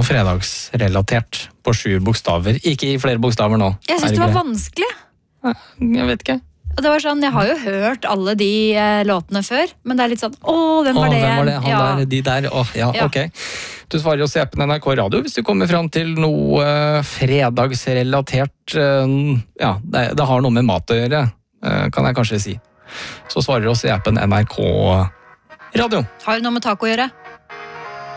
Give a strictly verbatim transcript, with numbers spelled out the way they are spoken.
fredagsrelatert på sju bokstaver. Ikke i flere bokstaver nå. Jeg synes det var vanskelig. Jeg vet ikke. Og det var sånn, jeg har jo hørt alle de eh, låtene før, men det er litt sånn, åh, hvem var Åh, det? hvem var det? Han ja. der, de der, åh, ja, Ja. ok. Du svarer jo se på N R K Radio hvis du kommer fram til noe eh, fredagsrelatert, eh, ja, det, det har noe med mat å gjøre, eh, kan jeg kanskje si. Så svarer du også se på N R K Radio. Har det noe med taco å gjøre?